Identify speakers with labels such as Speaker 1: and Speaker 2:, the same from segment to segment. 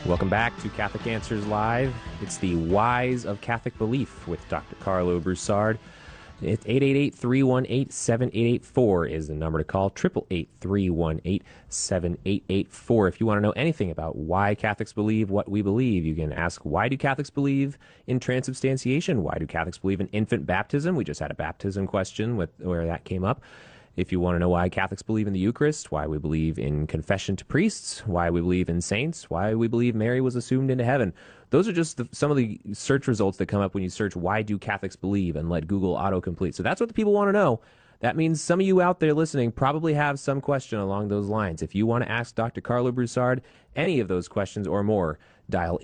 Speaker 1: Welcome back to Catholic Answers Live. It's the Whys of Catholic Belief with Dr. Carlo Broussard. It's 888-318-7884 is the number to call. 888-318-7884. If you want to know anything about why Catholics believe what we believe, you can ask, why do Catholics believe in transubstantiation? Why do Catholics believe in infant baptism? We just had a baptism question where that came up. If you want to know why Catholics believe in the Eucharist, why we believe in confession to priests, why we believe in saints, why we believe Mary was assumed into heaven, those are just some of the search results that come up when you search why do Catholics believe and let Google autocomplete. So that's what the people want to know. That means some of you out there listening probably have some question along those lines. If you want to ask Dr. Carlo Broussard any of those questions or more, dial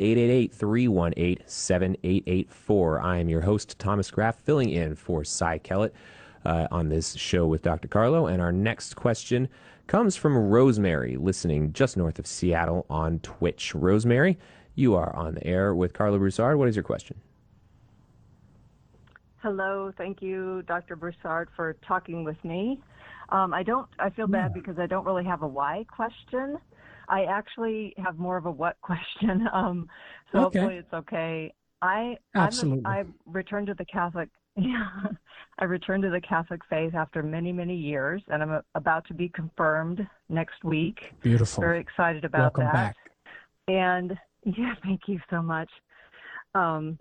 Speaker 1: 888-318-7884. I am your host, Thomas Graff, filling in for Cy Kellett on this show with Dr. Carlo. And our next question comes from Rosemary, listening just north of Seattle on Twitch. Rosemary, you are on the air with Carlo Broussard. What is your question?
Speaker 2: Hello. Thank you, Dr. Broussard, for talking with me. I feel bad because I don't really have a why question. I actually have more of a what question. So hopefully it's okay. I returned to the Catholic I returned to the Catholic faith after many, many years, and I'm about to be confirmed next week.
Speaker 3: Beautiful.
Speaker 2: Very excited about
Speaker 3: Welcome
Speaker 2: that.
Speaker 3: Back.
Speaker 2: And yeah, thank you so much. I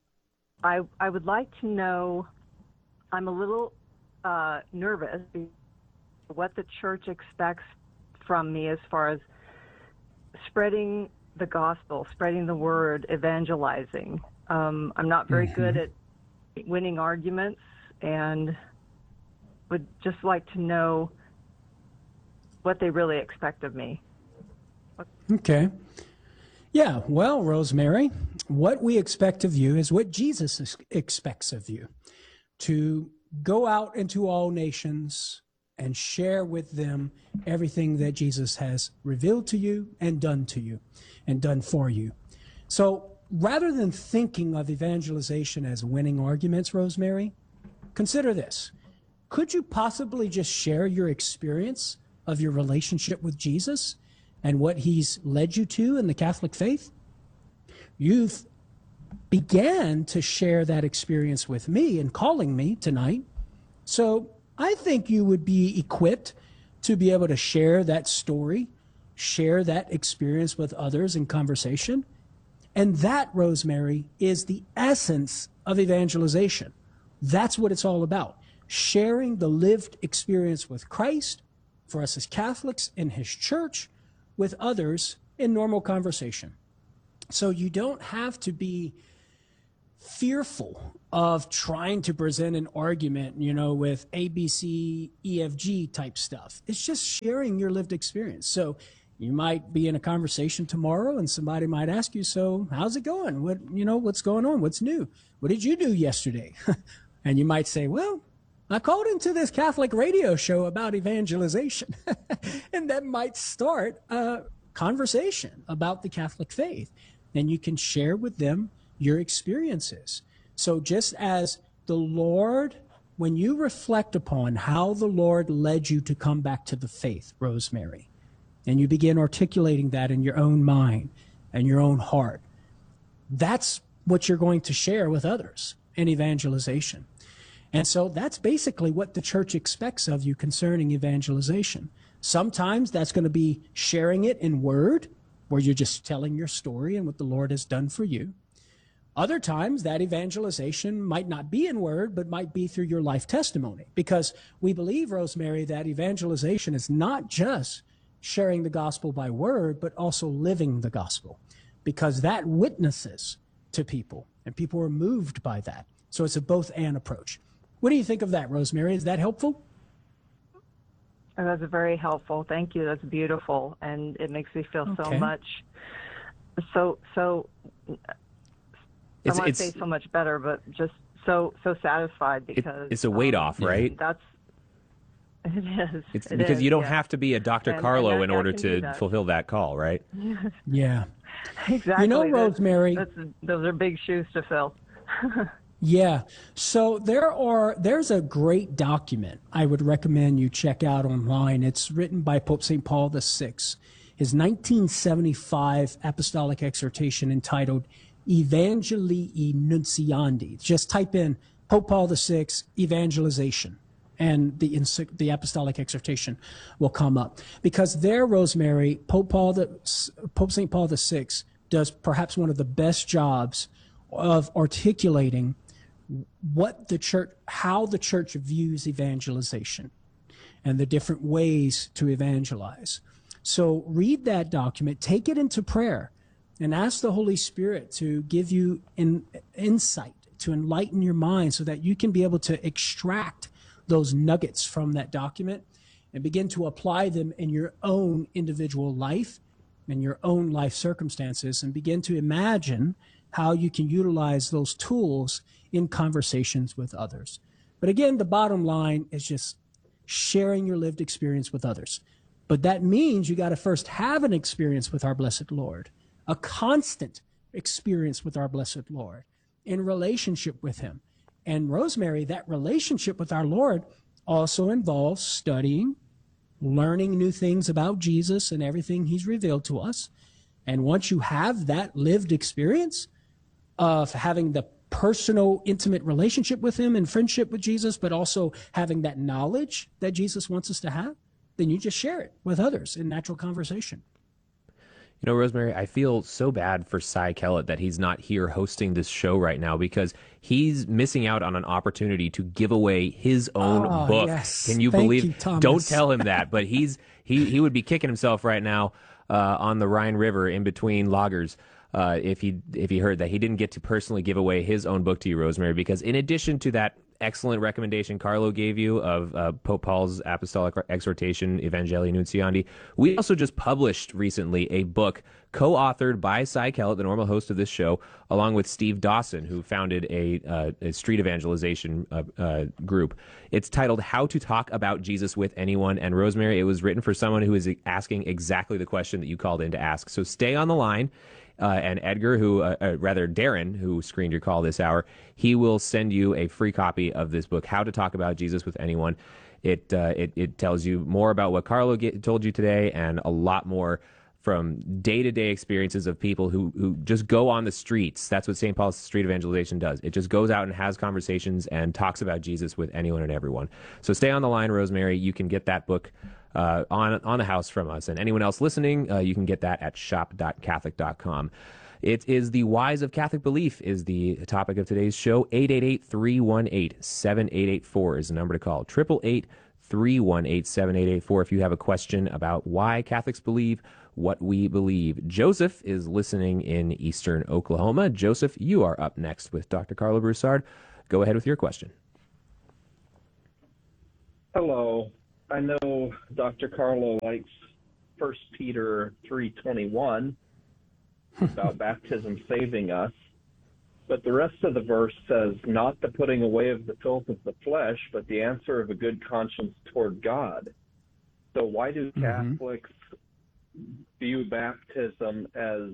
Speaker 2: would like to know, I'm a little nervous what the church expects from me as far as spreading the gospel, spreading the word, evangelizing. I'm not very good at winning arguments, and would just like to know what they really expect of me.
Speaker 3: Okay. Yeah, well, Rosemary, what we expect of you is what Jesus expects of you, to go out into all nations and share with them everything that Jesus has revealed to you and done for you. So rather than thinking of evangelization as winning arguments, Rosemary, consider this. Could you possibly just share your experience of your relationship with Jesus and what he's led you to in the Catholic faith? You've began to share that experience with me and calling me tonight. So I think you would be equipped to be able to share that story, share that experience with others in conversation. And that, Rosemary, is the essence of evangelization. That's what it's all about. Sharing the lived experience with Christ, for us as Catholics in his church, with others in normal conversation. So you don't have to be fearful of trying to present an argument, with ABC, EFG type stuff. It's just sharing your lived experience. So you might be in a conversation tomorrow and somebody might ask you, so how's it going? What's going on? What's new? What did you do yesterday? And you might say, well, I called into this Catholic radio show about evangelization. And that might start a conversation about the Catholic faith. And you can share with them your experiences. So just as the Lord, when you reflect upon how the Lord led you to come back to the faith, Rosemary, and you begin articulating that in your own mind and your own heart, that's what you're going to share with others in evangelization. And so that's basically what the church expects of you concerning evangelization. Sometimes that's going to be sharing it in word, where you're just telling your story and what the Lord has done for you. Other times that evangelization might not be in word, but might be through your life testimony. Because we believe, Rosemary, that evangelization is not just sharing the gospel by word, but also living the gospel, because that witnesses to people and people are moved by that. So it's a both and approach. What do you think of that, Rosemary? Is that helpful?
Speaker 2: Oh, that's very helpful. Thank you. That's beautiful. And it makes me feel so much, I want to say so much better, but just so satisfied, because
Speaker 1: it's a weight off, right?
Speaker 2: It is.
Speaker 1: It's because you don't have to be a Dr. Carlo in order to fulfill that call, right?
Speaker 3: Yeah.
Speaker 2: Exactly.
Speaker 3: Rosemary,
Speaker 2: those are big shoes to fill.
Speaker 3: Yeah. So there's a great document I would recommend you check out online. It's written by Pope St. Paul VI. his 1975 apostolic exhortation entitled Evangelii Nuntiandi. Just type in Pope Paul VI, evangelization, and the apostolic exhortation will come up. Because there, Rosemary, Pope St. Paul VI does perhaps one of the best jobs of articulating how the church views evangelization and the different ways to evangelize. So read that document, take it into prayer, and ask the Holy Spirit to give you insight, to enlighten your mind so that you can be able to extract those nuggets from that document and begin to apply them in your own individual life and your own life circumstances, and begin to imagine how you can utilize those tools in conversations with others. But again, the bottom line is just sharing your lived experience with others. But that means you got to first have an experience with our blessed Lord, a constant experience with our blessed Lord, in relationship with him. And Rosemary, that relationship with our Lord also involves studying, learning new things about Jesus and everything he's revealed to us. And once you have that lived experience of having the personal, intimate relationship with him and friendship with Jesus, but also having that knowledge that Jesus wants us to have, then you just share it with others in natural conversation.
Speaker 1: You know, Rosemary, I feel so bad for Cy Kellett that he's not here hosting this show right now, because he's missing out on an opportunity to give away his own book.
Speaker 3: Yes.
Speaker 1: Can you
Speaker 3: Thank
Speaker 1: believe?
Speaker 3: you, Thomas.
Speaker 1: Don't tell him that, but he would be kicking himself right now on the Rhine River in between loggers. If he heard that he didn't get to personally give away his own book to you, Rosemary, because in addition to that excellent recommendation Carlo gave you of Pope Paul's apostolic exhortation, Evangelii Nuntiandi, we also just published recently a book co-authored by Cy Kellett, the normal host of this show, along with Steve Dawson, who founded a street evangelization group. It's titled How to Talk About Jesus with Anyone. And Rosemary, it was written for someone who is asking exactly the question that you called in to ask. So stay on the line. And Edgar, Darren, who screened your call this hour, he will send you a free copy of this book, How to Talk About Jesus with Anyone. It tells you more about what Carlo told you today, and a lot more from day-to-day experiences of people who just go on the streets. That's what St. Paul's Street Evangelization does. It just goes out and has conversations and talks about Jesus with anyone and everyone. So stay on the line, Rosemary. You can get that book on the house from us. And anyone else listening, you can get that at shop.catholic.com. It is the whys of Catholic belief is the topic of today's show. 888-318-7884 is the number to call. 888-318-7884 if you have a question about why Catholics believe what we believe. Joseph is listening in eastern Oklahoma. Joseph, you are up next with Dr. Carlo Broussard. Go ahead with your question.
Speaker 4: Hello. I know Dr. Carlo likes 1 Peter 3:21 about baptism saving us, but the rest of the verse says, not the putting away of the filth of the flesh, but the answer of a good conscience toward God. So why do Catholics view baptism as,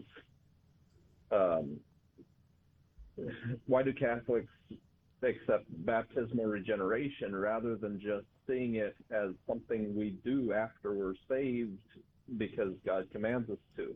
Speaker 4: why do Catholics accept baptismal regeneration rather than just seeing it as something we do after we're saved because God commands us to?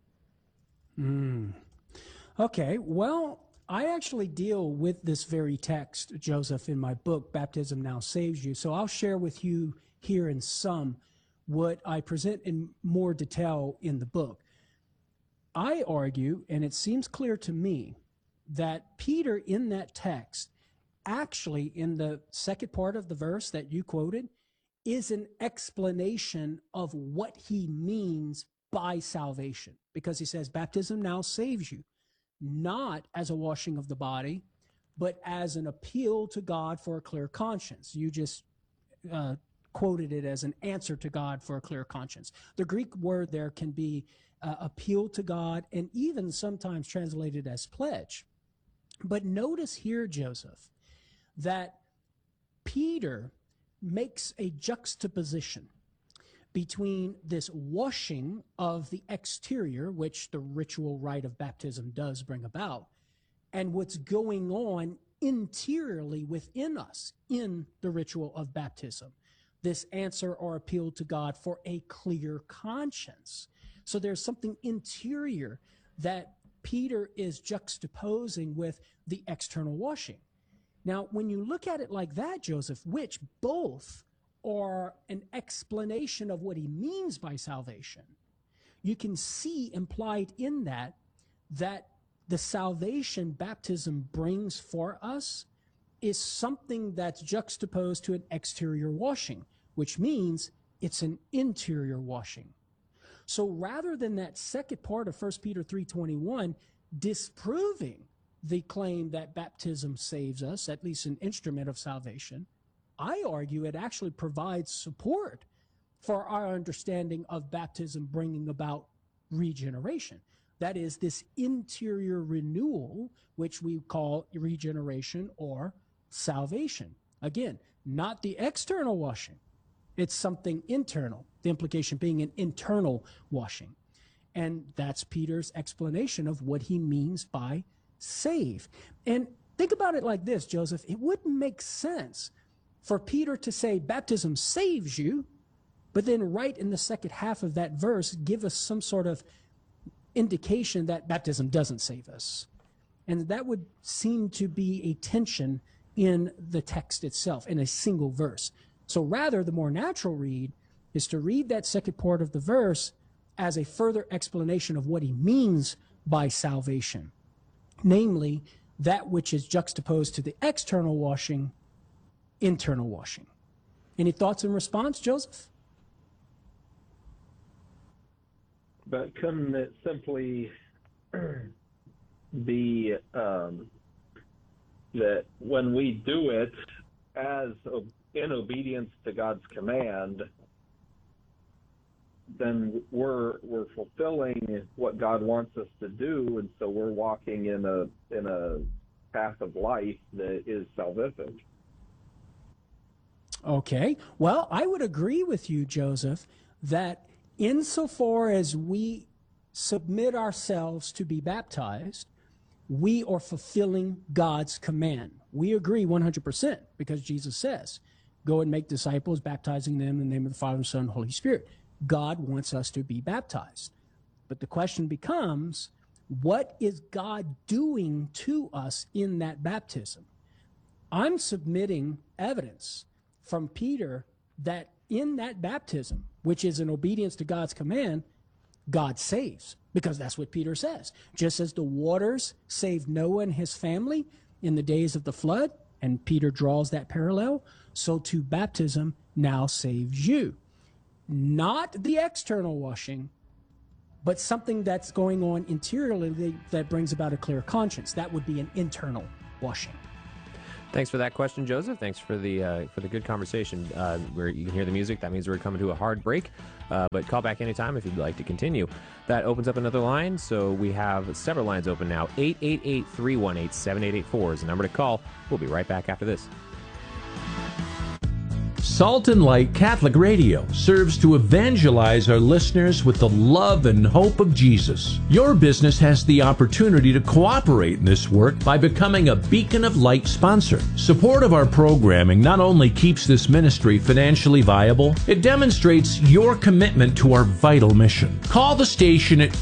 Speaker 3: Okay, well, I actually deal with this very text, Joseph, in my book, Baptism Now Saves You. So I'll share with you here in sum what I present in more detail in the book. I argue, and it seems clear to me, that Peter in that text, actually in the second part of the verse that you quoted, is an explanation of what he means by salvation. Because he says, baptism now saves you, not as a washing of the body, but as an appeal to God for a clear conscience. You just quoted it as an answer to God for a clear conscience. The Greek word there can be appeal to God, and even sometimes translated as pledge. But notice here, Joseph, that Peter makes a juxtaposition between this washing of the exterior, which the ritual rite of baptism does bring about, and what's going on interiorly within us in the ritual of baptism, this answer or appeal to God for a clear conscience. So there's something interior that Peter is juxtaposing with the external washing. Now, when you look at it like that, Joseph, which both are an explanation of what he means by salvation, you can see implied in that the salvation baptism brings for us is something that's juxtaposed to an exterior washing, which means it's an interior washing. So rather than that second part of 1 Peter 3:21 disproving the claim that baptism saves us, at least an instrument of salvation, I argue it actually provides support for our understanding of baptism bringing about regeneration. That is, this interior renewal, which we call regeneration or salvation. Again, not the external washing. It's something internal, the implication being an internal washing. And that's Peter's explanation of what he means by save. And think about it like this, Joseph. It wouldn't make sense for Peter to say baptism saves you, but then right in the second half of that verse, give us some sort of indication that baptism doesn't save us. And that would seem to be a tension in the text itself, in a single verse. So rather, the more natural read is to read that second part of the verse as a further explanation of what he means by salvation, namely that which is juxtaposed to the external washing, internal washing. Any thoughts in response, Joseph?
Speaker 4: But couldn't it simply be that when we do it in obedience to God's command, then we're fulfilling what God wants us to do, and so we're walking in a path of life that is salvific.
Speaker 3: Okay. Well, I would agree with you, Joseph, that insofar as we submit ourselves to be baptized, we are fulfilling God's command. We agree 100% because Jesus says, go and make disciples, baptizing them in the name of the Father, Son, and Holy Spirit. God wants us to be baptized. But the question becomes, what is God doing to us in that baptism? I'm submitting evidence from Peter that in that baptism, which is in obedience to God's command, God saves, because that's what Peter says. Just as the waters saved Noah and his family in the days of the flood, and Peter draws that parallel, so too baptism now saves you. Not the external washing, but something that's going on interiorly that brings about a clear conscience. That would be an internal washing.
Speaker 1: Thanks for that question, Joseph. Thanks for the good conversation. Where you can hear the music, that means we're coming to a hard break. But call back anytime if you'd like to continue. That opens up another line, so we have several lines open now. 888-318-7884 is the number to call. We'll be right back after this.
Speaker 5: Salt and Light Catholic Radio serves to evangelize our listeners with the love and hope of Jesus. Your business has the opportunity to cooperate in this work by becoming a Beacon of Light sponsor. Support of our programming not only keeps this ministry financially viable, it demonstrates your commitment to our vital mission. Call the station at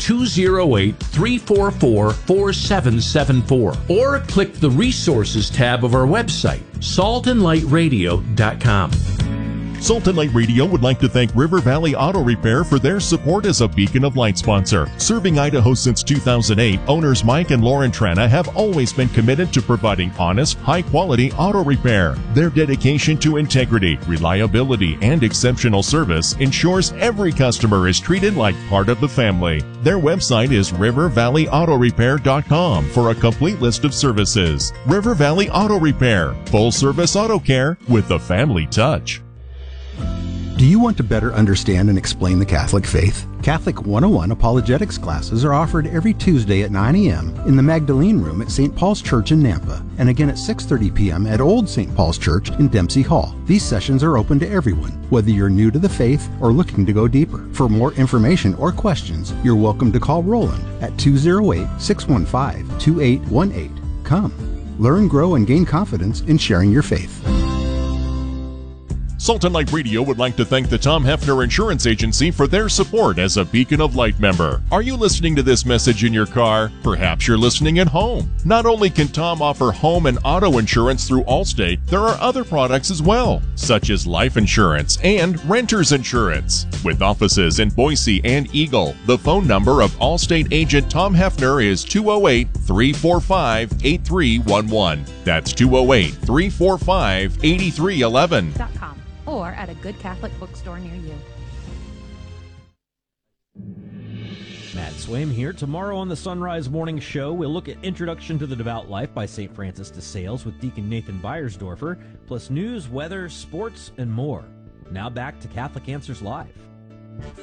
Speaker 5: 208-344-4774 or click the Resources tab of our website, saltandlightradio.com.
Speaker 6: Salt and Light Radio would like to thank River Valley Auto Repair for their support as a Beacon of Light sponsor. Serving Idaho since 2008, owners Mike and Lauren Trana have always been committed to providing honest, high-quality auto repair. Their dedication to integrity, reliability, and exceptional service ensures every customer is treated like part of the family. Their website is rivervalleyautorepair.com for a complete list of services. River Valley Auto Repair, full-service auto care with a family touch.
Speaker 7: Do you want to better understand and explain the Catholic faith? Catholic 101 apologetics classes are offered every Tuesday at 9 a.m. in the Magdalene Room at St. Paul's Church in Nampa, and again at 6:30 p.m. at Old St. Paul's Church in Dempsey Hall. These sessions are open to everyone, whether you're new to the faith or looking to go deeper. For more information or questions, you're welcome to call Roland at 208-615-2818. Come, learn, grow, and gain confidence in sharing your faith.
Speaker 6: Salt and Light Radio would like to thank the Tom Hefner Insurance Agency for their support as a Beacon of Light member. Are you listening to this message in your car? Perhaps you're listening at home. Not only can Tom offer home and auto insurance through Allstate, there are other products as well, such as life insurance and renter's insurance. With offices in Boise and Eagle, the phone number of Allstate agent Tom Hefner is 208-345-8311. That's 208-345-8311.
Speaker 8: Or at a good Catholic bookstore near you.
Speaker 9: Matt Swaim here. Tomorrow on the Sunrise Morning Show, we'll look at Introduction to the Devout Life by St. Francis de Sales with Deacon Nathan Beiersdorfer, plus news, weather, sports, and more. Now back to Catholic Answers Live.